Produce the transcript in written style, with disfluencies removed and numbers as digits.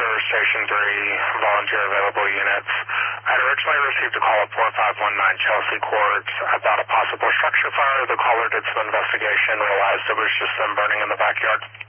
Station 3, volunteer available units. I had originally received a call at 4519 Chelsea Court about a possible structure fire. The caller did some investigation, realized it was just them burning in the backyard.